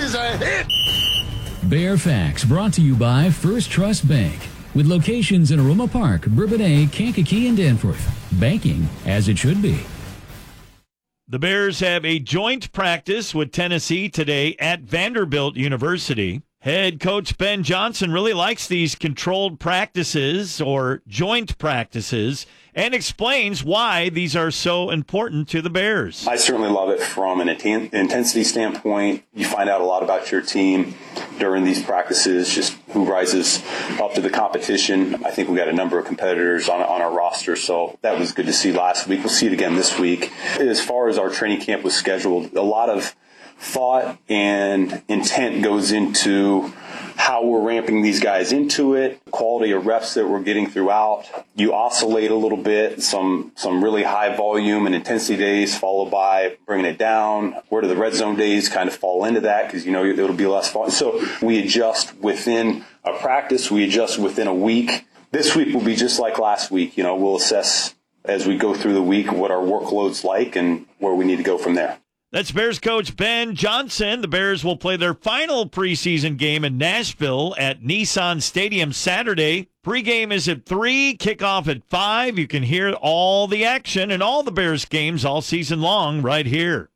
is a hit. Bear Facts brought to you by First Trust Bank. With locations in Aroma Park, Bourbonnais, Kankakee, and Danforth. Banking as it should be. The Bears have a joint practice with Tennessee today at Vanderbilt University. Head coach Ben Johnson really likes these controlled practices or joint practices and explains why these are so important to the Bears. I certainly love it from an intensity standpoint. You find out a lot about your team during these practices, just who rises up to the competition. I think we got a number of competitors on our roster, so that was good to see last week. We'll see it again this week. As far as our training camp was scheduled, a lot of thought and intent goes into how we're ramping these guys into it, quality of reps that we're getting throughout. You oscillate a little bit, some really high volume and intensity days followed by bringing it down. Where do the red zone days kind of fall into that? Because, it'll be less fun. So we adjust within a practice. We adjust within a week. This week will be just like last week. We'll assess as we go through the week what our workload's like and where we need to go from there. That's Bears coach Ben Johnson. The Bears will play their final preseason game in Nashville at Nissan Stadium Saturday. Pregame is at 3, kickoff at 5. You can hear all the action and all the Bears games all season long right here.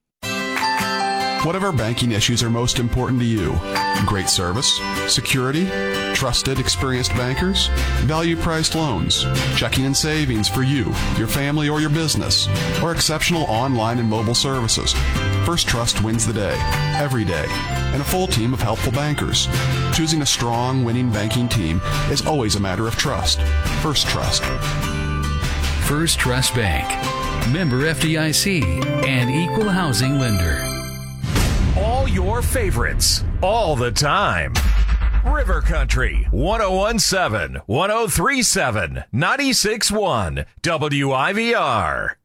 Whatever banking issues are most important to you, great service, security, trusted, experienced bankers, value-priced loans, checking and savings for you, your family, or your business, or exceptional online and mobile services. First Trust wins the day, every day, and a full team of helpful bankers. Choosing a strong, winning banking team is always a matter of trust. First Trust. First Trust Bank. Member FDIC and equal housing lender. All your favorites, all the time. River Country, 1017, 1037, 96.1, WIVR.